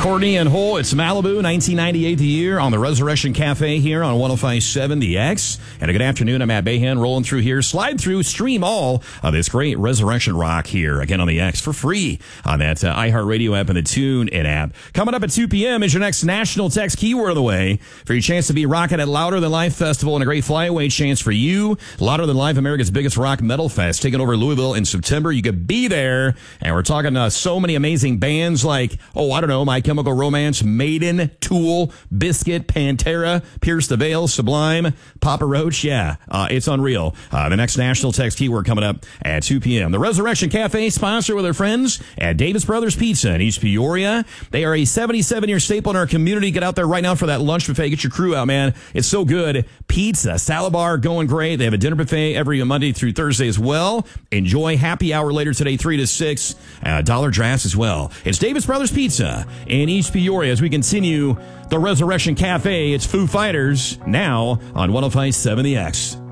Courtney and Hole, it's Malibu, 1998 the year, on the Resurrection Cafe here on 105.7 The X. And a good afternoon, I'm Matt Bahan, rolling through here. Slide through, stream all of this great Resurrection rock here, again on The X, for free on that iHeartRadio app and the TuneIn app. Coming up at 2 p.m. is your next national text keyword of the way for your chance to be rocking at Louder Than Life Festival, and a great flyaway chance for you. Louder Than Life, America's biggest rock metal fest, taking over Louisville in September. You could be there, and we're talking so many amazing bands like, My Chemical Romance, Maiden, Tool, Biscuit, Pantera, Pierce the Veil, Sublime, Papa Roach. Yeah, it's unreal. The next national text keyword coming up at 2 p.m. The Resurrection Cafe, sponsored with their friends at Davis Brothers Pizza in East Peoria. They are a 77-year staple in our community. Get out there right now for that lunch buffet. Get your crew out, man. It's so good. Pizza, salad bar, going great. They have a dinner buffet every Monday through Thursday as well. Enjoy happy hour later today, 3 to 6. Dollar drafts as well. It's Davis Brothers Pizza in East Peoria. As we continue the Resurrection Cafe, it's Foo Fighters now on 105.7 The X.